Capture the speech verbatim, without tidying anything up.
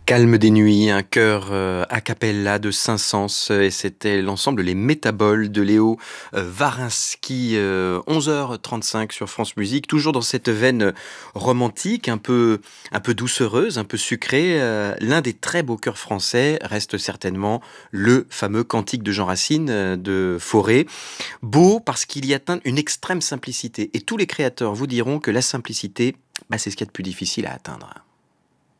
Calme des nuits, un chœur euh, a cappella de Saint-Saëns, euh, et c'était l'ensemble Les Métaboles de Léo euh, Varinsky, euh, onze heures trente-cinq sur France Musique, toujours dans cette veine romantique, un peu, un peu doucereuse, un peu sucrée. Euh, l'un des très beaux chœurs français reste certainement le fameux Cantique de Jean Racine euh, de Fauré. Beau parce qu'il y atteint une extrême simplicité, et tous les créateurs vous diront que la simplicité, bah, c'est ce qu'il y a de plus difficile à atteindre.